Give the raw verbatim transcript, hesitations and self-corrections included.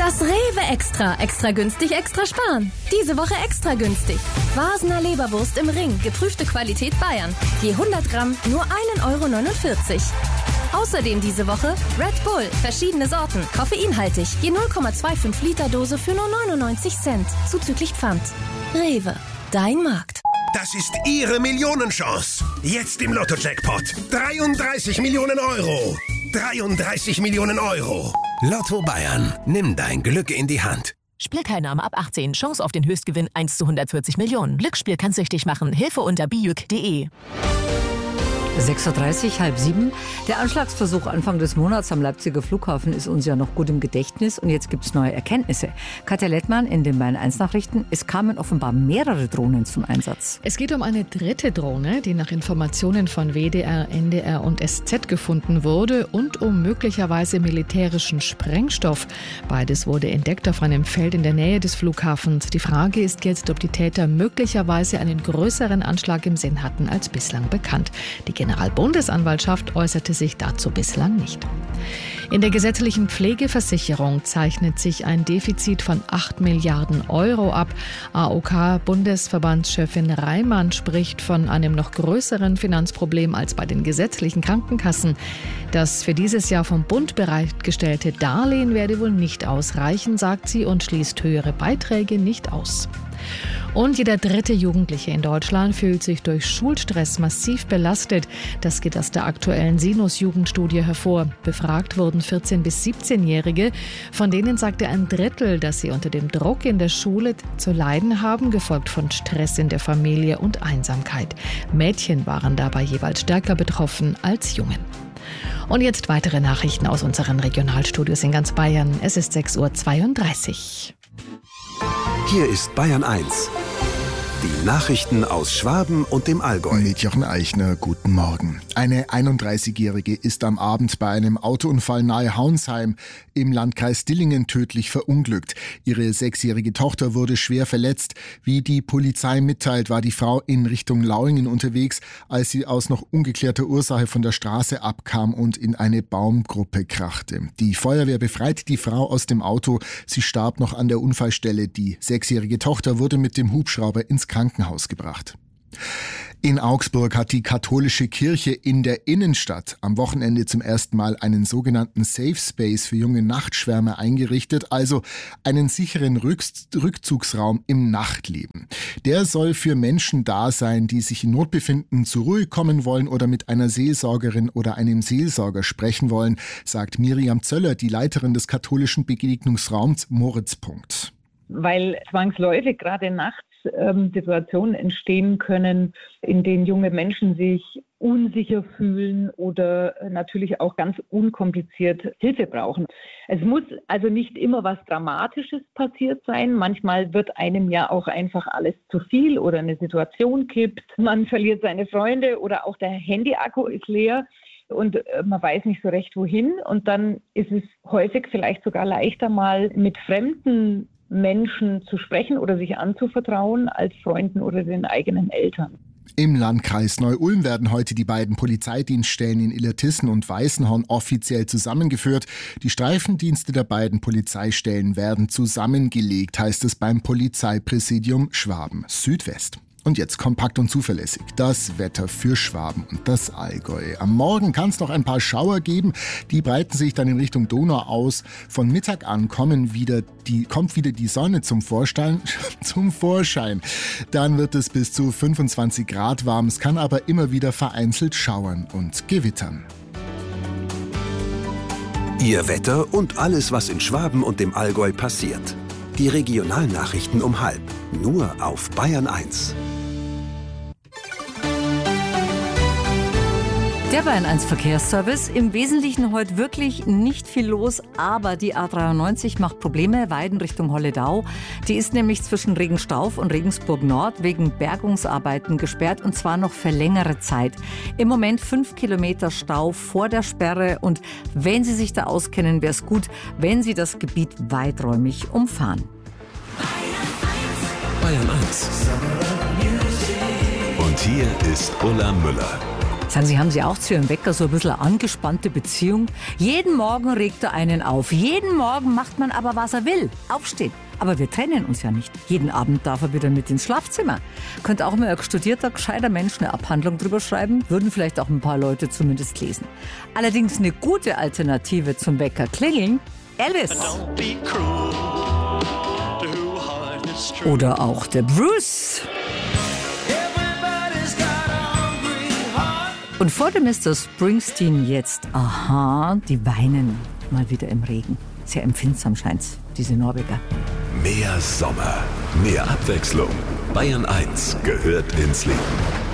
Das Rewe Extra. Extra günstig, extra sparen. Diese Woche extra günstig. Vasener Leberwurst im Ring. Geprüfte Qualität Bayern. Je hundert Gramm nur ein Euro neunundvierzig. Außerdem diese Woche Red Bull. Verschiedene Sorten. Koffeinhaltig. Je null Komma fünfundzwanzig Liter Dose für nur neunundneunzig Cent. Zuzüglich Pfand. Rewe. Dein Markt. Das ist Ihre Millionenchance. Jetzt im Lotto-Jackpot. dreiunddreißig Millionen Euro. dreiunddreißig Millionen Euro. Lotto Bayern. Nimm dein Glück in die Hand. Spielteilnahme ab achtzehn. Chance auf den Höchstgewinn eins zu hundertvierzig Millionen. Glücksspiel kann süchtig machen. Hilfe unter bijuk punkt de. sechs Uhr dreißig, halb sieben. Der Anschlagsversuch Anfang des Monats am Leipziger Flughafen ist uns ja noch gut im Gedächtnis und jetzt gibt es neue Erkenntnisse. Katja Lettmann in den Bayern eins Nachrichten. Es kamen offenbar mehrere Drohnen zum Einsatz. Es geht um eine dritte Drohne, die nach Informationen von W D R, N D R und S Z gefunden wurde und um möglicherweise militärischen Sprengstoff. Beides wurde entdeckt auf einem Feld in der Nähe des Flughafens. Die Frage ist jetzt, ob die Täter möglicherweise einen größeren Anschlag im Sinn hatten als bislang bekannt. Die Generalbundesanwaltschaft äußerte sich dazu bislang nicht. In der gesetzlichen Pflegeversicherung zeichnet sich ein Defizit von acht Milliarden Euro ab. A O K-Bundesverbandschefin Reimann spricht von einem noch größeren Finanzproblem als bei den gesetzlichen Krankenkassen. Das für dieses Jahr vom Bund bereitgestellte Darlehen werde wohl nicht ausreichen, sagt sie, und schließt höhere Beiträge nicht aus. Und jeder dritte Jugendliche in Deutschland fühlt sich durch Schulstress massiv belastet. Das geht aus der aktuellen Sinus-Jugendstudie hervor. Befragt wurden vierzehn- bis siebzehnjährige. Von denen sagte ein Drittel, dass sie unter dem Druck in der Schule zu leiden haben, gefolgt von Stress in der Familie und Einsamkeit. Mädchen waren dabei jeweils stärker betroffen als Jungen. Und jetzt weitere Nachrichten aus unseren Regionalstudios in ganz Bayern. Es ist sechs Uhr zweiunddreißig. Hier ist Bayern eins. Die Nachrichten aus Schwaben und dem Allgäu. Mit Jochen Eichner, guten Morgen. Eine einunddreißigjährige ist am Abend bei einem Autounfall nahe Haunsheim im Landkreis Dillingen tödlich verunglückt. Ihre sechsjährige Tochter wurde schwer verletzt. Wie die Polizei mitteilt, war die Frau in Richtung Lauingen unterwegs, als sie aus noch ungeklärter Ursache von der Straße abkam und in eine Baumgruppe krachte. Die Feuerwehr befreite die Frau aus dem Auto. Sie starb noch an der Unfallstelle. Die sechsjährige Tochter wurde mit dem Hubschrauber ins Krankenhaus gebracht. In Augsburg hat die katholische Kirche in der Innenstadt am Wochenende zum ersten Mal einen sogenannten Safe Space für junge Nachtschwärmer eingerichtet, also einen sicheren Rückzugsraum im Nachtleben. Der soll für Menschen da sein, die sich in Not befinden, zur Ruhe kommen wollen oder mit einer Seelsorgerin oder einem Seelsorger sprechen wollen, sagt Miriam Zöller, die Leiterin des katholischen Begegnungsraums Moritzpunkt. Weil zwangsläufig gerade nachts ähm, Situationen entstehen können, in denen junge Menschen sich unsicher fühlen oder natürlich auch ganz unkompliziert Hilfe brauchen. Es muss also nicht immer was Dramatisches passiert sein. Manchmal wird einem ja auch einfach alles zu viel oder eine Situation kippt. Man verliert seine Freunde oder auch der Handyakku ist leer. Und man weiß nicht so recht, wohin. Und dann ist es häufig vielleicht sogar leichter, mal mit fremden Menschen zu sprechen oder sich anzuvertrauen als Freunden oder den eigenen Eltern. Im Landkreis Neu-Ulm werden heute die beiden Polizeidienststellen in Illertissen und Weißenhorn offiziell zusammengeführt. Die Streifendienste der beiden Polizeistellen werden zusammengelegt, heißt es beim Polizeipräsidium Schwaben Südwest. Und jetzt kompakt und zuverlässig das Wetter für Schwaben und das Allgäu. Am Morgen kann es noch ein paar Schauer geben. Die breiten sich dann in Richtung Donau aus. Von Mittag an kommen wieder die, kommt wieder die Sonne zum Vorschein, zum Vorschein. Dann wird es bis zu fünfundzwanzig Grad warm. Es kann aber immer wieder vereinzelt schauern und gewittern. Ihr Wetter und alles, was in Schwaben und dem Allgäu passiert. Die Regionalnachrichten um halb. Nur auf Bayern eins. Der Bayern eins Verkehrsservice. Im Wesentlichen heute wirklich nicht viel los, aber die A dreiundneunzig macht Probleme. Weiden Richtung Holledau. Die ist nämlich zwischen Regenstauf und Regensburg Nord wegen Bergungsarbeiten gesperrt und zwar noch für längere Zeit. Im Moment fünf Kilometer Stau vor der Sperre und wenn Sie sich da auskennen, wäre es gut, wenn Sie das Gebiet weiträumig umfahren. Bayern eins. Und hier ist Ulla Müller. Sagen Sie, haben Sie auch zu Ihrem Wecker so ein bisschen eine angespannte Beziehung? Jeden Morgen regt er einen auf. Jeden Morgen macht man aber, was er will. Aufstehen. Aber wir trennen uns ja nicht. Jeden Abend darf er wieder mit ins Schlafzimmer. Könnte auch mal ein studierter, gescheiter Mensch eine Abhandlung drüber schreiben. Würden vielleicht auch ein paar Leute zumindest lesen. Allerdings eine gute Alternative zum Wecker klingeln. Elvis. Oder auch der Bruce. Und vor dem Mister Springsteen jetzt, aha, die weinen mal wieder im Regen. Sehr empfindsam scheint's, diese Norweger. Mehr Sommer, mehr Abwechslung. Bayern eins gehört ins Leben.